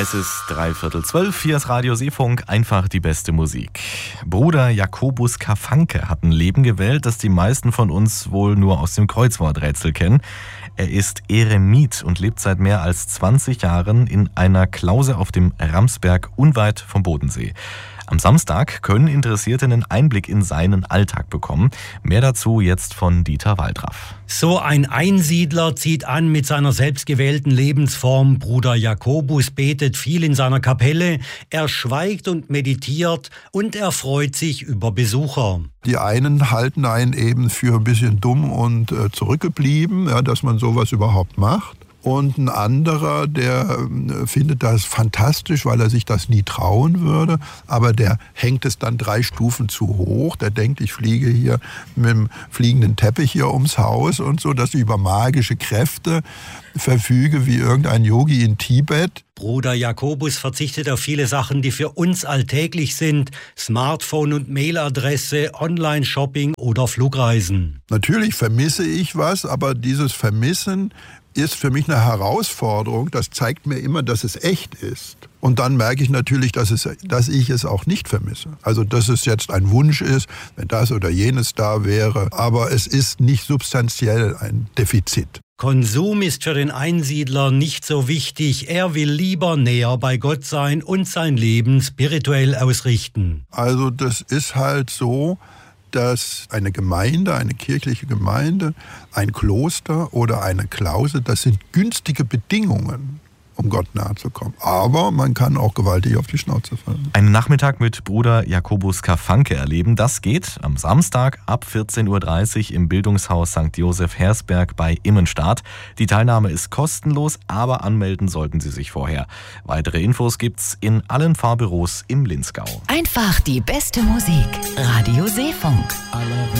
Es ist 11:45, hier ist Radio Seefunk, einfach die beste Musik. Bruder Jakobus Kafanke hat ein Leben gewählt, das die meisten von uns wohl nur aus dem Kreuzworträtsel kennen. Er ist Eremit und lebt seit mehr als 20 Jahren in einer Klause auf dem Ramsberg unweit vom Bodensee. Am Samstag können Interessierte einen Einblick in seinen Alltag bekommen. Mehr dazu jetzt von Dieter Waldraff. So ein Einsiedler zieht an mit seiner selbstgewählten Lebensform. Bruder Jakobus betet viel in seiner Kapelle. Er schweigt und meditiert und er freut sich über Besucher. Die einen halten einen eben für ein bisschen dumm und zurückgeblieben, ja, dass man sowas überhaupt macht. Und ein anderer, der findet das fantastisch, weil er sich das nie trauen würde. Aber der hängt es dann 3 Stufen zu hoch. Der denkt, ich fliege hier mit dem fliegenden Teppich hier ums Haus und so, dass ich über magische Kräfte verfüge wie irgendein Yogi in Tibet. Bruder Jakobus verzichtet auf viele Sachen, die für uns alltäglich sind. Smartphone und Mailadresse, Online-Shopping oder Flugreisen. Natürlich vermisse ich was, aber dieses Vermissen ist für mich eine Herausforderung. Das zeigt mir immer, dass es echt ist. Und dann merke ich natürlich, dass ich es auch nicht vermisse. Also, dass es jetzt ein Wunsch ist, wenn das oder jenes da wäre. Aber es ist nicht substanziell ein Defizit. Konsum ist für den Einsiedler nicht so wichtig. Er will lieber näher bei Gott sein und sein Leben spirituell ausrichten. Also, das ist halt so, dass eine Gemeinde, eine kirchliche Gemeinde, ein Kloster oder eine Klause, das sind günstige Bedingungen, um Gott nahe zu kommen. Aber man kann auch gewaltig auf die Schnauze fallen. Einen Nachmittag mit Bruder Jakobus Kafanke erleben, das geht am Samstag ab 14:30 Uhr im Bildungshaus St. Josef Hersberg bei Immenstadt. Die Teilnahme ist kostenlos, aber anmelden sollten Sie sich vorher. Weitere Infos gibt's in allen Fahrbüros im Linzgau. Einfach die beste Musik. Radio Seefunk.